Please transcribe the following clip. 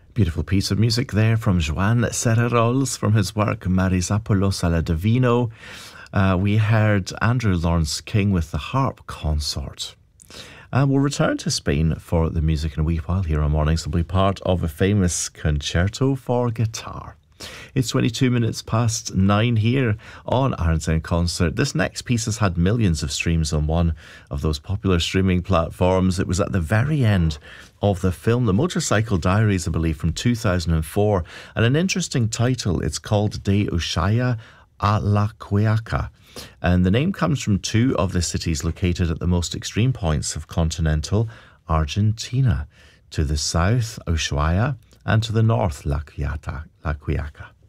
Beautiful piece of music there from Joan Serrarols from his work Marizapolos alla Divino. We heard Andrew Lawrence King with the Harp Consort. And we'll return to Spain for the music in a wee while here on Mornings. It'll be part of a famous concerto for guitar. It's 22 minutes past 9 here on Iron Sound Concert. This next piece has had millions of streams on one of those popular streaming platforms. It was at the very end of the film The Motorcycle Diaries, I believe, from 2004. And an interesting title, it's called De Ushuaia a La Quiaca. And the name comes from two of the cities located at the most extreme points of continental Argentina. To the south, Ushuaia, and to the north, La Quiaca.